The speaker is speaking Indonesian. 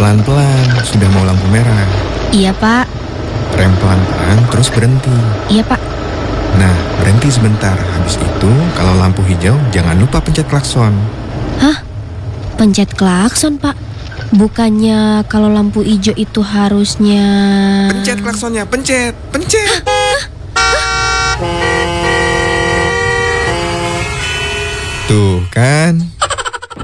Pelan-pelan, sudah mau lampu merah. Iya, Pak. Rem pelan-pelan, terus berhenti. Iya, Pak. Nah, berhenti sebentar. Habis itu, kalau lampu hijau, jangan lupa pencet klakson. Hah? Pencet klakson, Pak? Bukannya kalau lampu hijau itu harusnya... Pencet klaksonnya, pencet. Tuh kan,